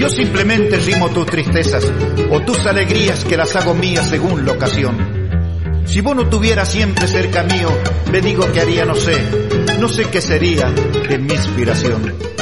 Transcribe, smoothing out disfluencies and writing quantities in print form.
Yo simplemente rimo tus tristezas o tus alegrías que las hago mías según la ocasión. Si vos no tuvieras siempre cerca mío, me digo que haría no sé qué sería de mi inspiración.